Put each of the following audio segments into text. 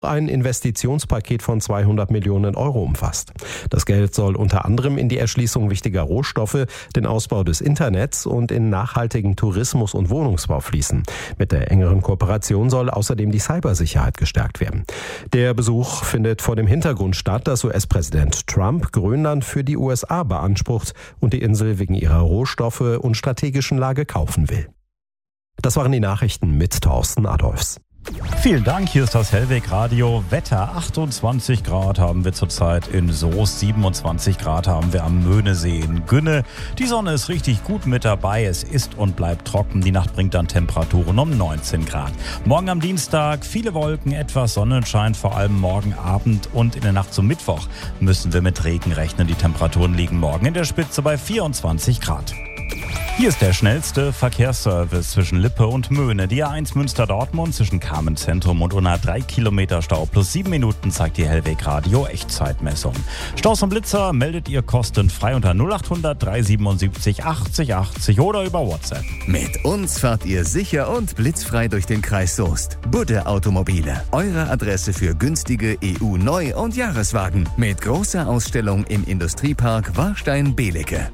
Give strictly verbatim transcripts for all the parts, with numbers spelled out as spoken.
ein Investitionspaket von zweihundert Millionen Euro umfasst. Das Geld soll unter anderem in die Erschließung wichtiger Rohstoffe, den Ausbau des Internets und in nachhaltigen Tourismus und Wohnungsbau fließen. Mit der engeren Kooperation soll außerdem die Cybersicherheit gestärkt werden. Der Besuch findet vor dem Hintergrund statt, dass U S-Präsident Trump Grönland für die U S A beansprucht und die Insel wegen ihrer Rohstoffe und strategischen Lage kaufen will. Das waren die Nachrichten mit Thorsten Adolfs. Vielen Dank, hier ist das Hellweg Radio. Wetter, achtundzwanzig Grad haben wir zurzeit in Soest, siebenundzwanzig Grad haben wir am Möhnesee in Günne. Die Sonne ist richtig gut mit dabei, es ist und bleibt trocken. Die Nacht bringt dann Temperaturen um neunzehn Grad. Morgen am Dienstag viele Wolken, etwas Sonnenschein, vor allem morgen Abend und in der Nacht zum Mittwoch müssen wir mit Regen rechnen. Die Temperaturen liegen morgen in der Spitze bei vierundzwanzig Grad. Hier ist der schnellste Verkehrsservice zwischen Lippe und Möhne. Die A eins Münster-Dortmund zwischen Carmen-Zentrum und Unna drei Kilometer Stau plus sieben Minuten zeigt die Hellweg Radio Echtzeitmessung. Staus und Blitzer meldet ihr kostenfrei unter null acht hundert drei siebenundsiebzig achtzig achtzig oder über WhatsApp. Mit uns fahrt ihr sicher und blitzfrei durch den Kreis Soest. Budde Automobile, eure Adresse für günstige E U-Neu- und Jahreswagen mit großer Ausstellung im Industriepark Warstein-Belecke.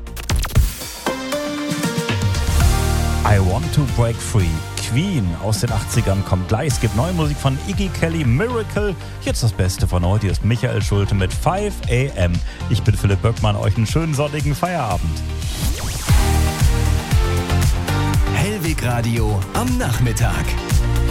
I Want to Break Free. Queen aus den achtzigern kommt gleich. Es gibt neue Musik von Iggy Kelly, Miracle. Jetzt das Beste von heute. Hier ist Michael Schulte mit five a m. Ich bin Philipp Böckmann. Euch einen schönen sonnigen Feierabend. Hellweg Radio am Nachmittag.